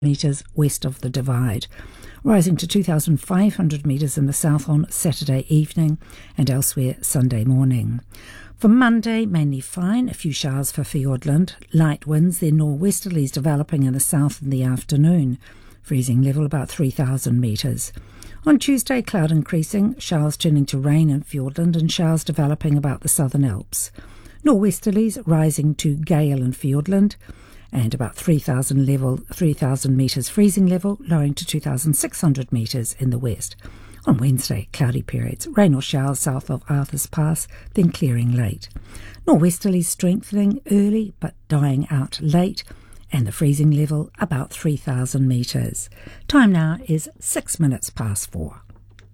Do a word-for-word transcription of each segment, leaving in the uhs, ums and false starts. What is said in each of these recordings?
metres west of the Divide, rising to two thousand five hundred metres in the south on Saturday evening and elsewhere Sunday morning. For Monday, mainly fine, a few showers for Fiordland, light winds, then nor'westerlies developing in the south in the afternoon, freezing level about three thousand metres. On Tuesday, cloud increasing, showers turning to rain in Fiordland and showers developing about the southern Alps. Nor'westerlies rising to gale in Fiordland and about three thousand level, three thousand metres freezing level, lowering to two thousand six hundred metres in the west. On Wednesday, cloudy periods, rain or showers south of Arthur's Pass, then clearing late. Nor'westerlies strengthening early but dying out late, and the freezing level about three thousand metres. Time now is six minutes past four.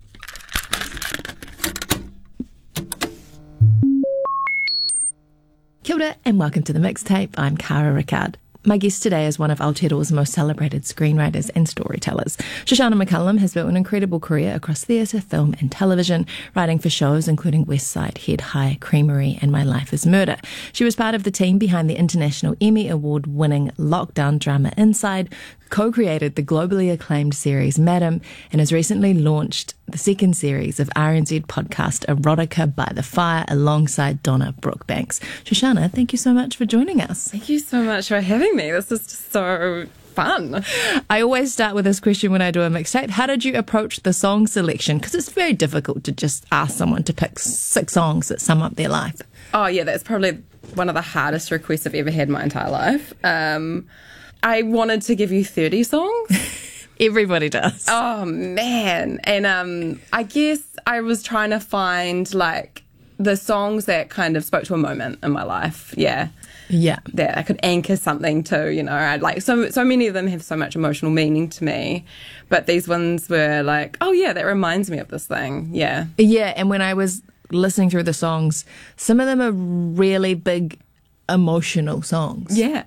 Kia ora and welcome to The Mixtape. I'm Cara Ricard. My guest today is one of Aotearoa's most celebrated screenwriters and storytellers. Shoshana McCullum has built an incredible career across theatre, film and television, writing for shows including West Side, Head High, Creamery and My Life is Murder. She was part of the team behind the International Emmy Award-winning lockdown drama Inside, co-created the globally acclaimed series Madam, and has recently launched the second series of R N Z podcast Erotica by the Fire alongside Donna Brookbanks. Shoshana, thank you so much for joining us. Thank you so much for having me. This is just so fun. I always start with this question when I do a mixtape. How did you approach the song selection? Because it's very difficult to just ask someone to pick six songs that sum up their life. Oh, yeah, that's probably one of the hardest requests I've ever had in my entire life. Um, I wanted to give you thirty songs. Everybody does. Oh, man. And um, I guess I was trying to find, like, the songs that kind of spoke to a moment in my life. Yeah. Yeah. That I could anchor something to, you know. I'd like so so many of them have so much emotional meaning to me. But these ones were like, oh, yeah, that reminds me of this thing. Yeah. Yeah, and when I was listening through the songs, some of them are really big emotional songs. Yeah.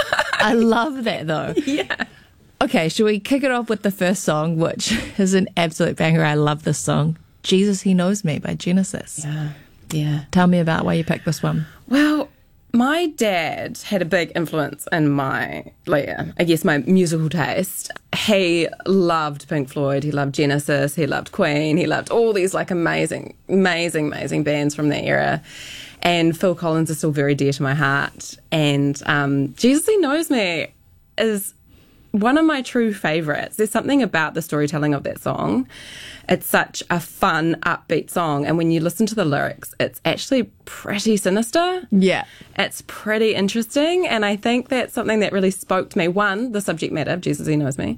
I love that, though. Yeah. Okay, shall we kick it off with the first song, which is an absolute banger. I love this song. Jesus, He Knows Me by Genesis. Yeah. Yeah. Tell me about why you picked this one. Well, my dad had a big influence in my, like, I guess, my musical taste. He loved Pink Floyd, he loved Genesis, he loved Queen, he loved all these, like, amazing, amazing, amazing bands from the era. And Phil Collins is still very dear to my heart. And um, Jesus, He Knows Me is one of my true favourites. There's something about the storytelling of that song. It's such a fun, upbeat song. And when you listen to the lyrics, it's actually pretty sinister. Yeah. It's pretty interesting. And I think that's something that really spoke to me. One, the subject matter of Jesus, He Knows Me,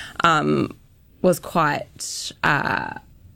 um, was quite... Uh,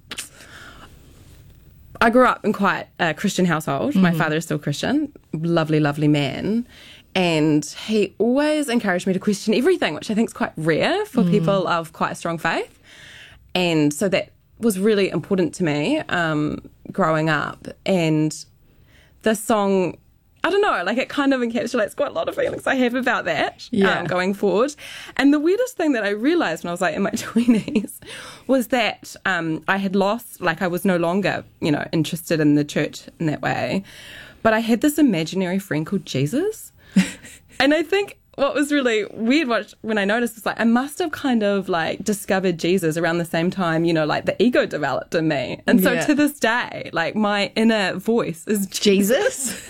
I grew up in quite a Christian household. Mm-hmm. My father is still Christian. Lovely, lovely man. And he always encouraged me to question everything, which I think is quite rare for mm. people of quite a strong faith. And so that was really important to me um, growing up. And the song, I don't know, like it kind of encapsulates quite a lot of feelings I have about that yeah. um, going forward. And the weirdest thing that I realised when I was like in my twenties was that um, I had lost, like I was no longer, you know, interested in the church in that way. But I had this imaginary friend called Jesus. And I think what was really weird when I noticed was like I must have kind of like discovered Jesus around the same time, you know, like the ego developed in me. And so yeah. to this day, like my inner voice is Jesus.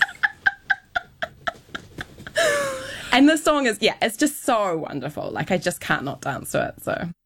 And the song is, yeah, it's just so wonderful. Like I just can't not dance to it. So